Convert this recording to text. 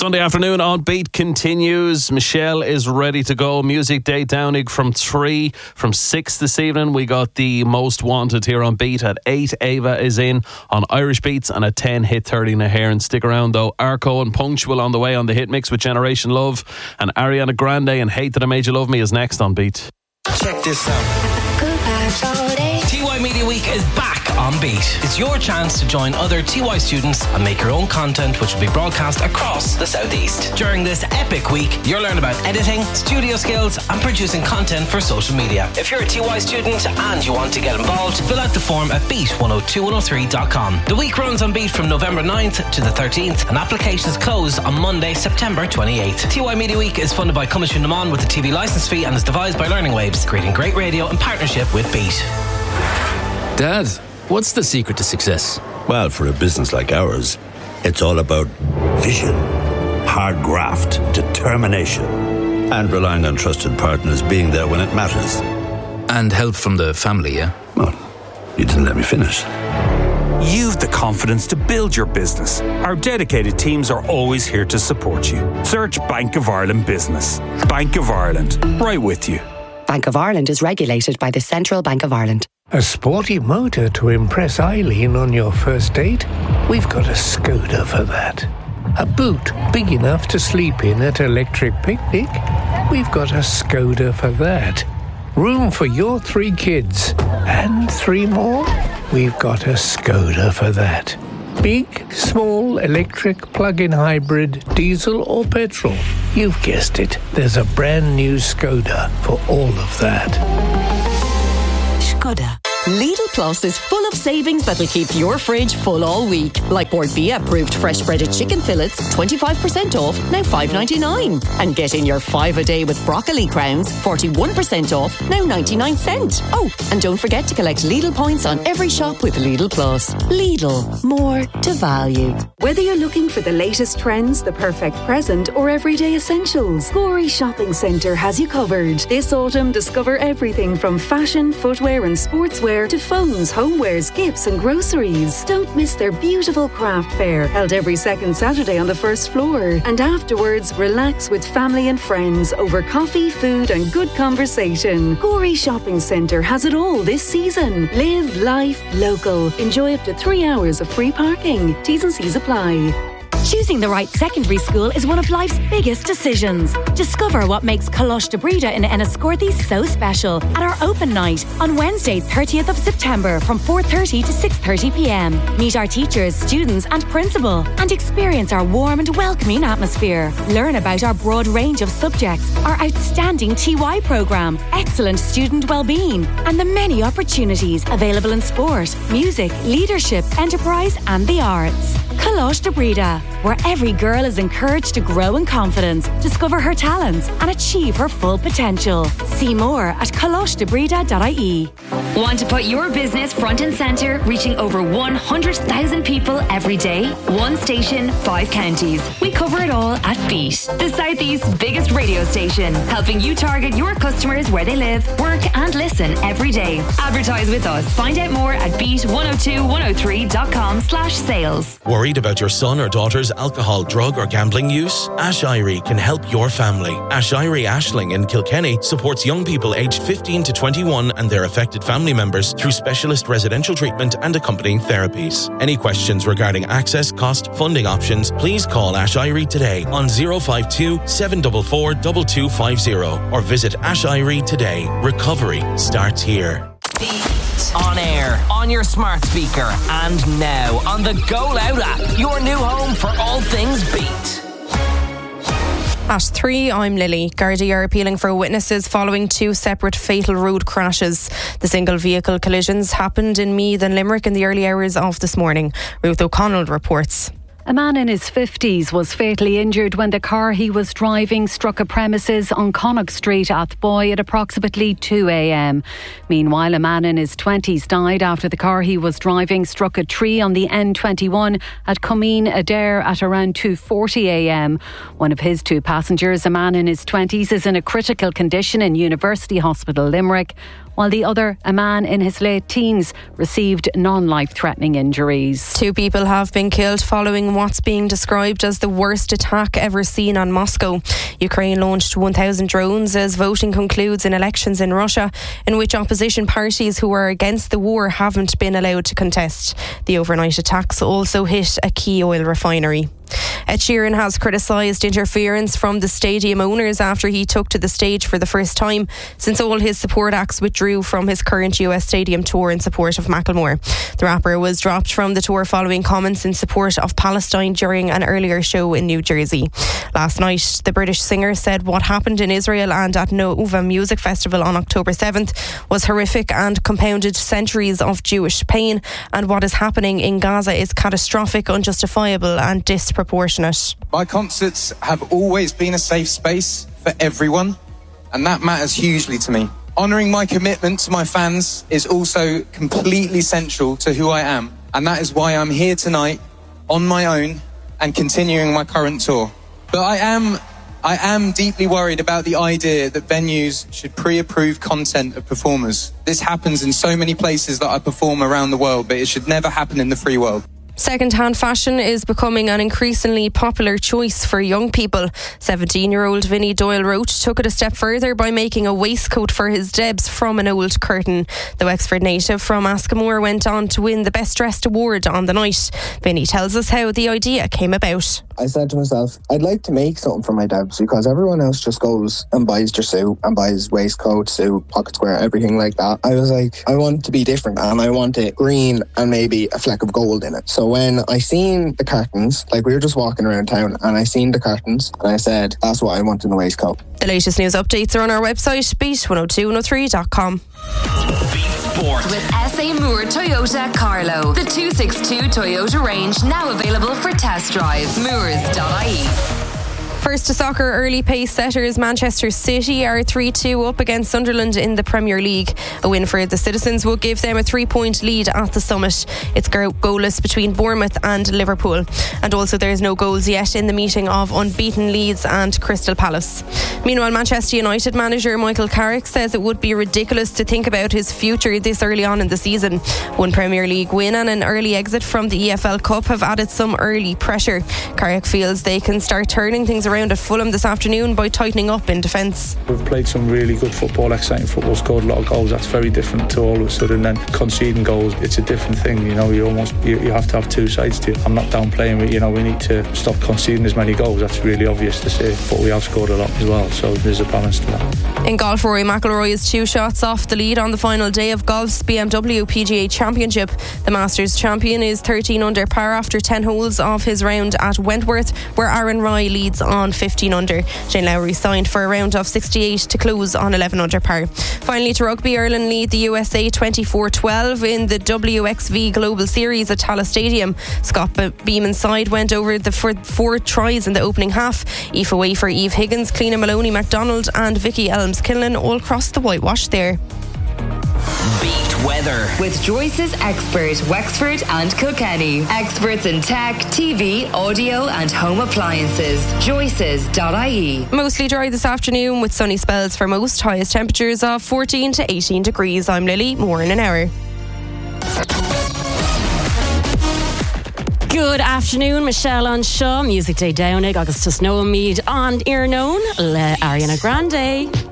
Sunday afternoon on Beat continues. Michelle is ready to go. Music Day Downing from 3. From 6 this evening, we got the Most Wanted here on Beat. At 8, Ava is in on Irish Beats, and at 10, Hit 30 Nahair. Stick around though. Arco and Punctual on the way on the Hit Mix with Generation Love. And Ariana Grande and Hate That I Made You Love Me is next on Beat. Check this out. TY Media Week is back on Beat. It's your chance to join other TY students and make your own content, which will be broadcast across the Southeast. During this epic week, you'll learn about editing, studio skills and producing content for social media. If you're a TY student and you want to get involved, fill out the form at beat102103.com. The week runs on Beat from November 9th to the 13th, and applications close on Monday, September 28th. TY Media Week is funded by Cummins Naman with a TV licence fee and is devised by Learning Waves, creating great radio in partnership with Beat. Dad, what's the secret to success? Well, for a business like ours, it's all about vision, hard graft, determination, and relying on trusted partners being there when it matters. And help from the family, yeah? Well, you didn't let me finish. You've the confidence to build your business. Our dedicated teams are always here to support you. Search Bank of Ireland Business. Bank of Ireland, right with you. Bank of Ireland is regulated by the Central Bank of Ireland. A sporty motor to impress Eileen on your first date? We've got a Skoda for that. A boot big enough to sleep in at Electric Picnic? We've got a Skoda for that. Room for your 3 kids? And 3 more? We've got a Skoda for that. Big, small, electric, plug-in hybrid, diesel or petrol? You've guessed it. There's a brand new Skoda for all of that. Skoda. Lidl Plus is full of savings that'll keep your fridge full all week. Like Bordbia approved fresh breaded chicken fillets, 25% off, now $5.99. And get in your 5 a day with broccoli crowns, 41% off, now 99 cents. Oh, and don't forget to collect Lidl points on every shop with Lidl Plus. Lidl, more to value. Whether you're looking for the latest trends, the perfect present, or everyday essentials, Gorey Shopping Centre has you covered. This autumn, discover everything from fashion, footwear and sportswear to phones, homewares, gifts and groceries. Don't miss their beautiful craft fair, held every second Saturday on the first floor. And afterwards, relax with family and friends over coffee, food and good conversation. Gorey Shopping Centre has it all this season. Live life local. Enjoy up to 3 hours of free parking. T's and C's apply. Choosing the right secondary school is one of life's biggest decisions. Discover what makes Colosh de Breda in Enniscorthy so special at our open night on Wednesday, 30th of September from 4:30 to 6:30 p.m. Meet our teachers, students and principal and experience our warm and welcoming atmosphere. Learn about our broad range of subjects, our outstanding TY programme, excellent student well-being and the many opportunities available in sport, music, leadership, enterprise and the arts. Colosh de Breda, where every girl is encouraged to grow in confidence, discover her talents and achieve her full potential. See more at colosdebreda.ie. Want to put your business front and centre, reaching over 100,000 people every day? One station, 5 counties. We cover it all at Beat, the Southeast's biggest radio station, helping you target your customers where they live, work and listen every day. Advertise with us. Find out more at beat102103.com/sales. Worried about your son or daughter's alcohol, drug or gambling use? Ash Irie can help your family. Ash Irie Ashling in Kilkenny supports young people aged 15 to 21 and their affected family members through specialist residential treatment and accompanying therapies. Any questions regarding access, cost, funding options, please call Ash Irie today on 052 744 2250 or visit Ash Irie today. Recovery starts here. On air, on your smart speaker, and now on the Go Loud app, your new home for all things Beat. At 3, I'm Lily. Gardaí are appealing for witnesses following 2 separate fatal road crashes. The single vehicle collisions happened in Meath and Limerick in the early hours of this morning. Ruth O'Connell reports. A man in his 50s was fatally injured when the car he was driving struck a premises on Connacht Street, Athboy, at approximately 2 a.m. Meanwhile, a man in his 20s died after the car he was driving struck a tree on the N21 at Comeen Adair at around 2:40 a.m. One of his 2 passengers, a man in his 20s, is in a critical condition in University Hospital Limerick, while the other, a man in his late teens, received non-life-threatening injuries. 2 people have been killed following what's being described as the worst attack ever seen on Moscow. Ukraine launched 1,000 drones as voting concludes in elections in Russia, in which opposition parties who are against the war haven't been allowed to contest. The overnight attacks also hit a key oil refinery. Ed Sheeran has criticised interference from the stadium owners after he took to the stage for the first time since all his support acts withdrew from his current US stadium tour in support of Macklemore. The rapper was dropped from the tour following comments in support of Palestine during an earlier show in New Jersey. Last night, the British singer said what happened in Israel and at Nova Music Festival on October 7th was horrific and compounded centuries of Jewish pain, and what is happening in Gaza is catastrophic, unjustifiable and disproportionate. My concerts have always been a safe space for everyone, and that matters hugely to me. Honouring my commitment to my fans is also completely central to who I am, and that is why I'm here tonight on my own and continuing my current tour. But I am deeply worried about the idea that venues should pre-approve content of performers. This happens in so many places that I perform around the world, but it should never happen in the free world. Second-hand fashion is becoming an increasingly popular choice for young people. 17-year-old Vinnie Doyle-Roach took it a step further by making a waistcoat for his Debs from an old curtain. The Wexford native from Askamore went on to win the Best Dressed award on the night. Vinnie tells us how the idea came about. I said to myself, I'd like to make something for my Debs because everyone else just goes and buys their suit and buys waistcoat, suit, pocket square, everything like that. I was like, I want to be different and I want it green and maybe a fleck of gold in it. So when I seen the curtains, like we were just walking around town and I seen the curtains and I said, that's what I want in the waistcoat. The latest news updates are on our website, beat102103.com. Sport with SA Moore Toyota Carlow. The 262 Toyota range now available for test drive. Moores.ie. First to soccer, early pace setters Manchester City are 3-2 up against Sunderland in the Premier League. A win for the citizens will give them a 3-point lead at the summit. It's goalless between Bournemouth and Liverpool. And also there's no goals yet in the meeting of unbeaten Leeds and Crystal Palace. Meanwhile, Manchester United manager Michael Carrick says it would be ridiculous to think about his future this early on in the season. One Premier League win and an early exit from the EFL Cup have added some early pressure. Carrick feels they can start turning things around at Fulham this afternoon by tightening up in defence. We've played some really good football, exciting football, scored a lot of goals. That's very different to all of a sudden then conceding goals. It's a different thing, you know. You have to have two sides to it. I'm not downplaying it, you know. We need to stop conceding as many goals. That's really obvious to say, but we have scored a lot as well, so there's a balance to that. In golf, Rory McIlroy is 2 shots off the lead on the final day of golf's BMW PGA Championship. The Masters champion is 13 under par after 10 holes of his round at Wentworth, where Aaron Rai leads on 15 under. Shane Lowry signed for a round of 68 to close on 11 under par. Finally to rugby, Ireland lead the USA 24-12 in the WXV Global Series at Tallaght Stadium. Scott Beeman's side went over the 4 tries in the opening half. Aoife Wafer, Eve Higgins, Cleena Maloney MacDonald and Vicky Elms-Kinlan all crossed the whitewash there. Beat weather with Joyce's Expert Wexford and Kilkenny. Experts in tech, TV, audio and home appliances. Joyces.ie. Mostly dry this afternoon with sunny spells for most. Highest temperatures of 14 to 18 degrees. I'm Lily. More in an hour. Good afternoon, Michelle on Shaw, Music Day Downing, agus tus Noah Mead on Earnone, Le Ariana Grande.